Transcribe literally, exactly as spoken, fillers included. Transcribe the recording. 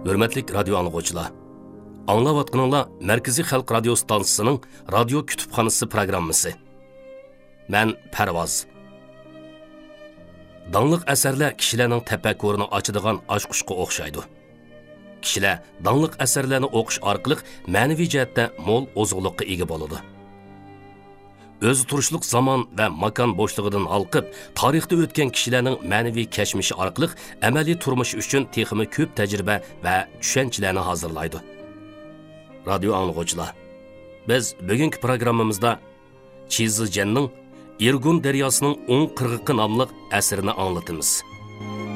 Hürmetlik radyo anlıqçılar. Anlavatqınlar Merkezi Xalq Radio Stansiyasının Radio Kütüpxanası programması. Mən Pərvaz. Danlıq əsərlər kişilərin təfəkkürünü açıdığan açquşqa oxşaydı. Kişilər danlıq əsərlərini oxuş arqılıq mənəvi cəhətdə mol ozuqluqqa ega boludu. Öz turuşluq zaman və makan boşluğundan alqıb, tarixdə ötən kişilərin mənəvi kəşmişi arqılıq əməli turmuş üçün teximi köp təcrübə və düşənçilərini hazırlaydı. Radyo anlıqçılar, biz bugünkü proqramımızda Çizilcanның Irgun Deryasının on qırğıqı namlıq əsərini anlatımız.